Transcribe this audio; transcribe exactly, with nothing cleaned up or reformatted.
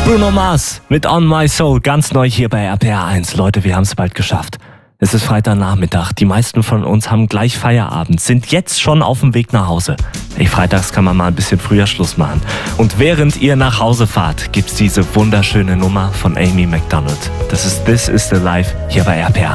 Bruno Mars mit On My Soul, ganz neu hier bei R P R eins. Leute, wir haben es bald geschafft. Es ist Freitagnachmittag. Die meisten von uns haben gleich Feierabend, sind jetzt schon auf dem Weg nach Hause. Hey, freitags kann man mal ein bisschen früher Schluss machen. Und während ihr nach Hause fahrt, gibt's diese wunderschöne Nummer von Amy Macdonald. Das ist This Is The Life hier bei R P R.